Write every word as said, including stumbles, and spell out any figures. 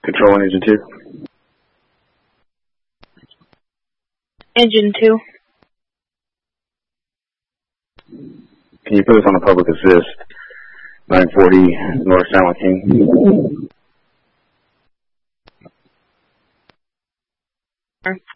Control engine two. Engine two. Can you put us on a public assist? nine forty North San Joaquin.